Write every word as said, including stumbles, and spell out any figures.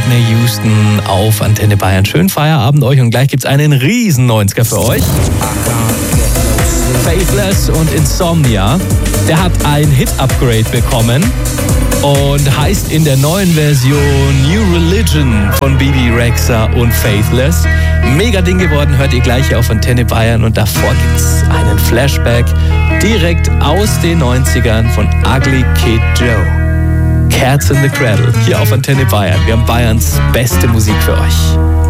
Whitney Houston auf Antenne Bayern. Schönen Feierabend euch und gleich gibt's einen riesen neunziger für euch. Faithless und Insomnia. Der hat ein Hit-Upgrade bekommen und heißt in der neuen Version New Religion von Bibi Rexha und Faithless. Mega Ding geworden, hört ihr gleich hier auf Antenne Bayern und davor gibt's einen Flashback direkt aus den neunzigern von Ugly Kid Joe. Cats in the Cradle hier auf Antenne Bayern. Wir haben Bayerns beste Musik für euch.